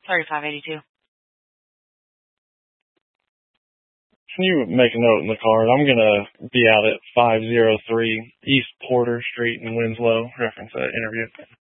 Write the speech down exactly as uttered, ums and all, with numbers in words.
thirty-five eighty-two. Can you make a note in the card? I'm going to be out at five oh three East Porter Street in Winslow. Reference that interview.